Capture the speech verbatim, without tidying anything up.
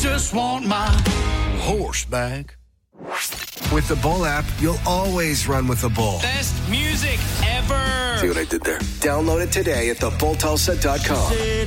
just want my horse back. With the Bull app, you'll always run with the Bull. Best music ever. See what I did there? Download it today at the bull tulsa dot com.